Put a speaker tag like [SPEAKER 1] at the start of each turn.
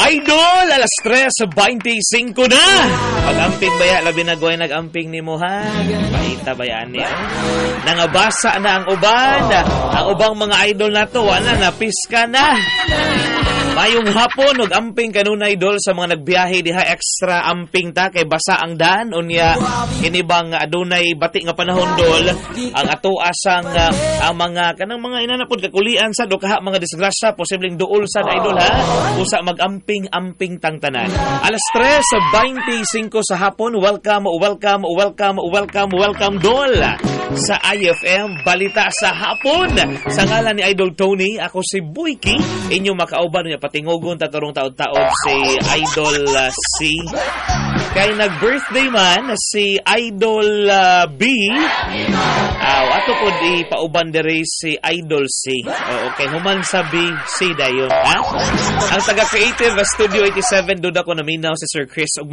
[SPEAKER 1] Idol, alas 3:25 na. Pag-amping baya, labi na goy nag-amping ni mo ha. Bahita bayaan niya. Nangabasa na ang uban. Ang ubang mga idol na to, wala na, piska na. Mayong hapon, nag-amping kanuna idol sa mga nagbiyahe diha extra amping ta kay basa ang daan. Unya, inibang adunay bati nga panahon dol. Ang ato asang ang mga kanang mga inanapod kakulian sa dukaha mga disgrasya posibleng duol sa idol ha. Usa mag-amping tang tanan. Alas 3:25 sa hapon. Welcome dol sa IFM Balita sa Hapon. Sa ngalan ni Idol Tony, ako si Buyki, inyo makauban niya patingogon tatarong taod-taod si Idol C. Kay nag-birthday man si Idol B. Ato po di pauban dere si Idol C. Okay, human sa B, C dayon ha. Ang taga-creative Studio 87 doon ako naminaw si Sir Chris